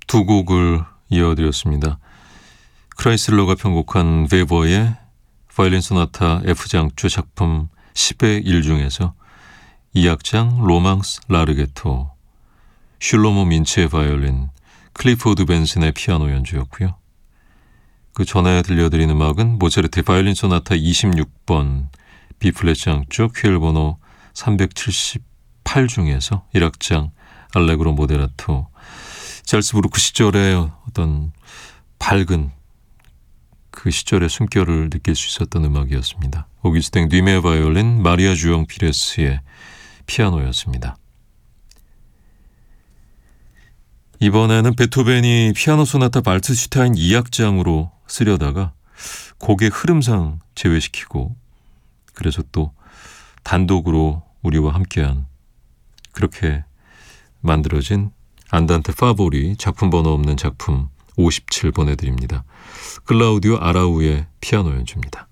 두 곡을 이어드렸습니다. 크라이슬러가 편곡한 웨버의 바이올린 소나타 F장조 작품 10의 1 중에서 2악장 로망스 라르게토, 슐로모 민츠의 바이올린, 클리포드 벤슨의 피아노 연주였고요. 그 전에 들려드린 음악은 모차르트의 바이올린 소나타 26번 B플랫장조 큐엘 번호 378 중에서 1악장 알레그로 모데라토, 잘츠부르크 시절의 어떤 밝은 그 시절의 숨결을 느낄 수 있었던 음악이었습니다. 오기스탱 뉘메 바이올린, 마리아 주영 피레스의 피아노였습니다. 이번에는 베토벤이 피아노 소나타 발트슈타인 2악장으로 쓰려다가 곡의 흐름상 제외시키고, 그래서 또 단독으로 우리와 함께한, 그렇게 만들어진 안단테 파보리 작품 번호 없는 작품 57 보내드립니다. 클라우디오 아라우의 피아노 연주입니다.